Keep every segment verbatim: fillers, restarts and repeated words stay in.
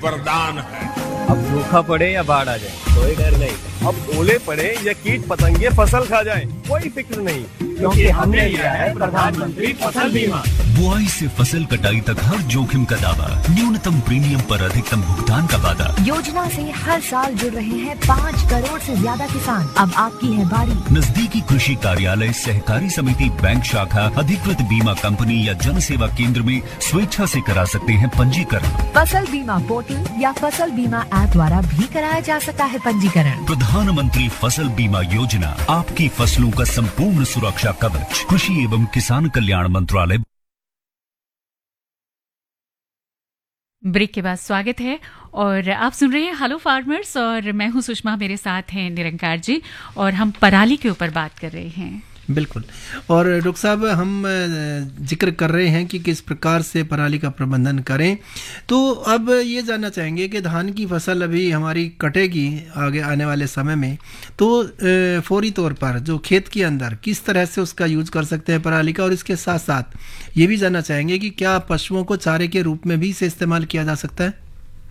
वरदान है। अब सूखा पड़े या बाढ़ आ जाए कोई डर नहीं। अब ओले पड़े या कीट पतंगे फसल खा जाए कोई फिक्र नहीं, क्योंकि हमने लिया है प्रधानमंत्री फसल बीमा। बुआई से फसल कटाई तक हर जोखिम का दावा, न्यूनतम प्रीमियम पर अधिकतम भुगतान का वादा। योजना से हर साल जुड़ रहे हैं पाँच करोड़ से ज्यादा किसान। अब आपकी है बारी। नजदीकी कृषि कार्यालय, सहकारी समिति, बैंक शाखा, अधिकृत बीमा कंपनी या जन सेवा केंद्र में स्वेच्छा से करा सकते हैं पंजीकरण। फसल बीमा पोर्टल या फसल बीमा ऐप द्वारा भी कराया जा सकता है पंजीकरण। प्रधानमंत्री फसल बीमा योजना, आपकी फसलों का संपूर्ण सुरक्षा कवच। कृषि एवं किसान कल्याण मंत्रालय। ब्रेक के बाद स्वागत है और आप सुन रहे हैं हेलो फार्मर्स और मैं हूं सुषमा, मेरे साथ हैं निरंकार जी और हम पराली के ऊपर बात कर रहे हैं। बिल्कुल। और डॉक्टर साहब, हम जिक्र कर रहे हैं कि किस प्रकार से पराली का प्रबंधन करें, तो अब ये जानना चाहेंगे कि धान की फसल अभी हमारी कटेगी आगे आने वाले समय में, तो फौरी तौर पर जो खेत के अंदर किस तरह से उसका यूज कर सकते हैं पराली का, और इसके साथ साथ ये भी जानना चाहेंगे कि क्या पशुओं को चारे के रूप में भी इसे इस्तेमाल किया जा सकता है?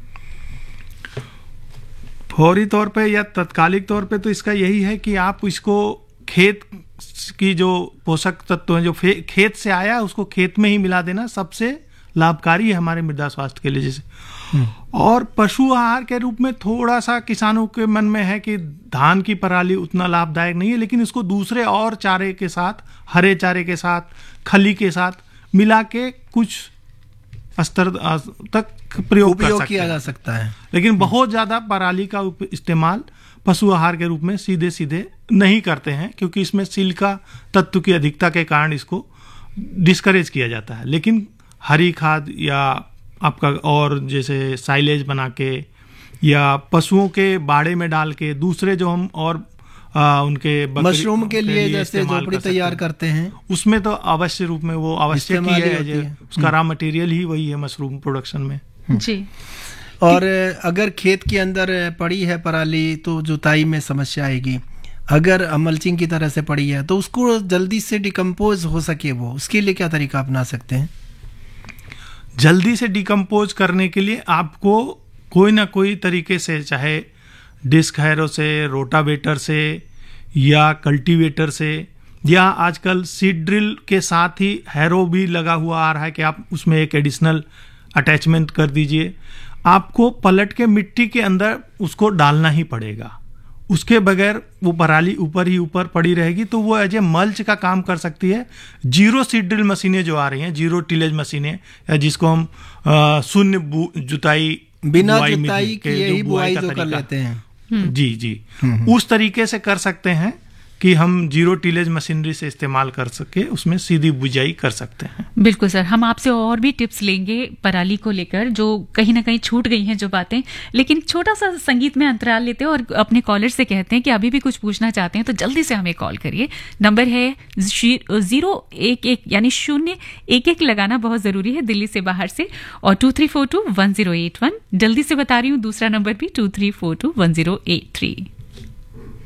फौरी तौर पे या तत्कालिक तौर पे तो इसका यही है कि आप इसको खेत की जो पोषक तत्व हैं जो खेत से आया उसको खेत में ही मिला देना सबसे लाभकारी है हमारे मृदा स्वास्थ्य के लिए। जैसे और पशु आहार के रूप में थोड़ा सा किसानों के मन में है कि धान की पराली उतना लाभदायक नहीं है, लेकिन इसको दूसरे और चारे के साथ, हरे चारे के साथ, खली के साथ मिला के कुछ स्तर तक प्रयोग कर सकते किया जा सकता है। लेकिन बहुत ज्यादा पराली का इस्तेमाल पशु आहार के रूप में सीधे सीधे नहीं करते हैं, क्योंकि इसमें सिलिका तत्व की अधिकता के कारण इसको डिस्करेज किया जाता है। लेकिन हरी खाद या आपका और जैसे साइलेज बना के या पशुओं के बाड़े में डाल के, दूसरे जो हम और आ, उनके मशरूम के लिए जैसे झोपड़ी तैयार करते हैं, उसमें तो अवश्य रूप में वो आवश्यक ही है, है। उसका रॉ मटेरियल ही वही है मशरूम प्रोडक्शन में जी। और अगर खेत के अंदर पड़ी है पराली तो जुताई में समस्या आएगी। अगर मल्चिंग की तरह से पड़ी है तो उसको जल्दी से डिकम्पोज हो सके, वो उसके लिए क्या तरीका अपना सकते हैं? जल्दी से डिकम्पोज करने के लिए आपको कोई ना कोई तरीके से, चाहे डिस्क हैरो से, रोटावेटर से या कल्टीवेटर से, या आजकल सीड ड्रिल के साथ ही हैरो भी लगा हुआ आ रहा है कि आप उसमें एक एडिशनल अटैचमेंट कर दीजिए। आपको पलट के मिट्टी के अंदर उसको डालना ही पड़ेगा, उसके बगैर वो पराली ऊपर ही ऊपर पड़ी रहेगी, तो वो एज ए मल्च का काम कर सकती है। जीरो सीड ड्रिल मशीनें जो आ रही हैं, जीरो टिलेज मशीनें, या जिसको हम शून्य जुताई, बिना जुताई किए ही बुआई जो कर लेते हैं, जी जी उस तरीके से कर सकते हैं कि हम जीरो टिलेज मशीनरी से इस्तेमाल कर सके, उसमें सीधी बुझाई कर सकते हैं। बिल्कुल सर, हम आपसे और भी टिप्स लेंगे पराली को लेकर, जो कहीं ना कहीं छूट गई हैं जो बातें। लेकिन छोटा सा संगीत में अंतराल लेते हैं और अपने कॉलर से कहते हैं कि अभी भी कुछ पूछना चाहते हैं तो जल्दी से हमें कॉल करिए। नंबर है जीरो एक एक यानी शून्य एक एक लगाना बहुत जरूरी है दिल्ली से बाहर से, और to three four to one zero eight one. जल्दी से बता रही हूँ दूसरा नंबर भी to three four to one zero eight three.